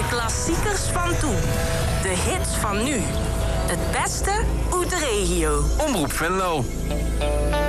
klassiekers van toen. De hits van nu. Het beste uit de regio. Omroep Venlo.